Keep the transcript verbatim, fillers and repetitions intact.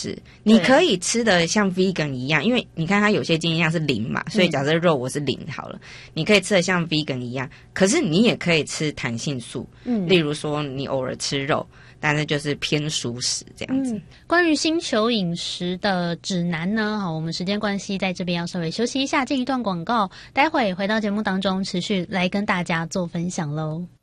是，你可以吃的像 vegan 一样，因为你看它有些精营养是零嘛，所以假设肉我是零好了，嗯，你可以吃的像 vegan 一样，可是你也可以吃弹性素，嗯，例如说你偶尔吃肉，但是就是偏蔬食这样子。 嗯，关于星球饮食的指南呢，好，我们时间关系在这边要稍微休息一下，进一段广告，待会回到节目当中持续来跟大家做分享咯。